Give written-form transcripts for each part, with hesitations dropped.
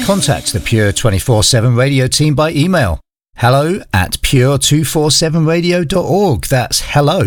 Contact the Pure 24/7 Radio team by email. hello@pure247radio.org. That's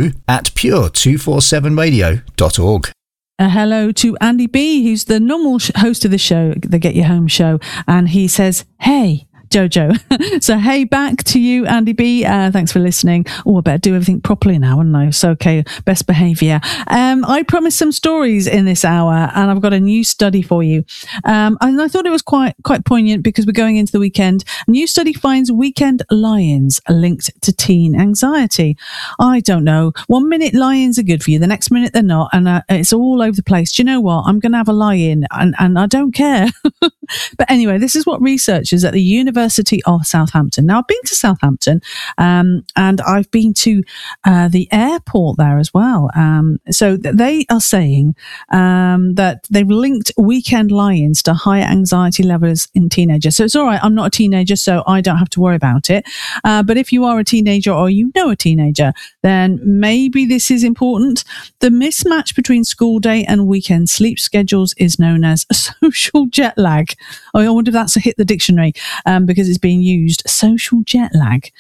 hello@pure247radio.org. Hello to Andy B, who's the normal host of the show, the Get Your Home show. And he says, hey, Jojo. So, hey, back to you, Andy B. Thanks for listening. Oh, I better do everything properly now, wouldn't I? So, okay, best behaviour. I promised some stories in this hour, and I've got a new study for you. And I thought it was quite poignant because we're going into the weekend. A new study finds weekend lie-ins linked to teen anxiety. I don't know. 1 minute lie-ins are good for you, the next minute they're not, and it's all over the place. Do you know what? I'm going to have a lie-in, and I don't care. But anyway, this is what researchers at the University of Southampton. Now, I've been to Southampton, and I've been to the airport there as well. So they are saying that they've linked weekend lie-ins to higher anxiety levels in teenagers. So it's all right. I'm not a teenager, so I don't have to worry about it. But if you are a teenager or you know a teenager, then maybe this is important. The mismatch between school day and weekend sleep schedules is known as social jet lag. I wonder if that's hit the dictionary because it's being used. Social jet lag.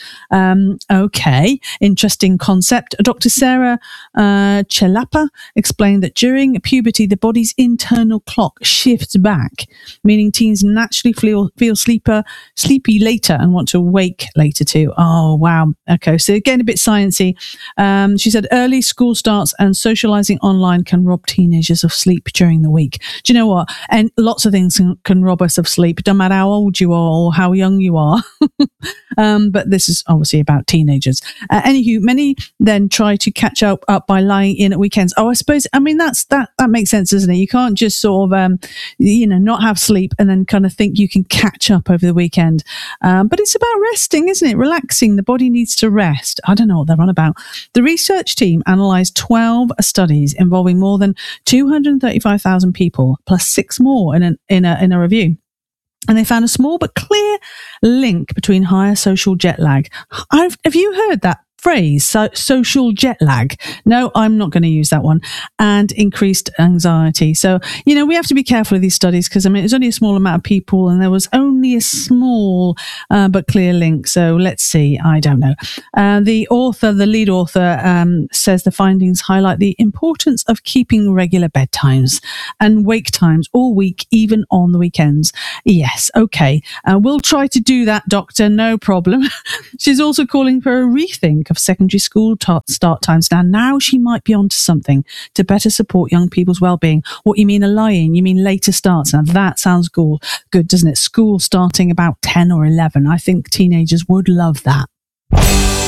Okay, interesting concept. Dr. Sarah Chelapa explained that during puberty, the body's internal clock shifts back, meaning teens naturally feel sleepy later and want to wake later too. Oh, wow. Okay, so getting a bit sciencey. She said early school starts and socializing online can rob teenagers of sleep during the week. Do you know what? And lots of things can rob us of sleep. It doesn't matter how old you are or how young you are. But this is obviously about teenagers. Anywho, many then try to catch up by lying in at weekends. Oh, I suppose, I mean, that makes sense, doesn't it? You can't just sort of, not have sleep and then kind of think you can catch up over the weekend. But it's about resting, isn't it? Relaxing. The body needs to rest. I don't know what they're on about. The research team analysed 12 studies involving more than 235,000 people, plus 6 more in a review. And they found a small but clear link between higher social jet lag. Have you heard that phrase, social jet lag? No, I'm not going to use that one. And increased anxiety. So, we have to be careful of these studies because, it's only a small amount of people and there was only a small but clear link. So let's see. I don't know. The lead author, says the findings highlight the importance of keeping regular bedtimes and wake times all week, even on the weekends. Yes, okay. We'll try to do that, doctor. No problem. She's also calling for a rethink of secondary school start times. Now she might be onto something to better support young people's well-being. What you mean a lie-in? You mean later starts? Now that sounds good, doesn't it? School starting about 10 or 11. I think teenagers would love that.